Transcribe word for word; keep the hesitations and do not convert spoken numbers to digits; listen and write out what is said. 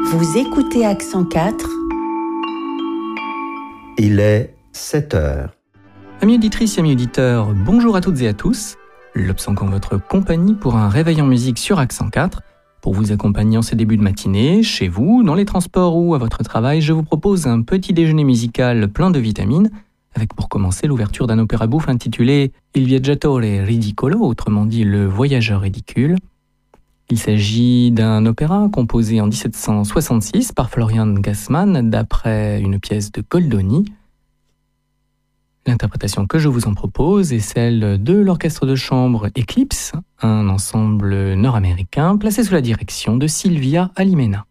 Vous écoutez Accent quatre. Il est sept heures. Amis auditrices et amis auditeurs, bonjour à toutes et à tous. L'Obs en votre compagnie pour un réveil en musique sur Accent quatre. Pour vous accompagner en ce début de matinée, chez vous, dans les transports ou à votre travail, je vous propose un petit déjeuner musical plein de vitamines, avec pour commencer l'ouverture d'un opéra bouffe intitulé Il Viaggiatore Ridicolo, autrement dit Le Voyageur ridicule. Il s'agit d'un opéra composé en dix-sept cent soixante-six par Florian Gassman d'après une pièce de Goldoni. L'interprétation que je vous en propose est celle de l'orchestre de chambre Eclipse, un ensemble nord-américain placé sous la direction de Silvia Alimena.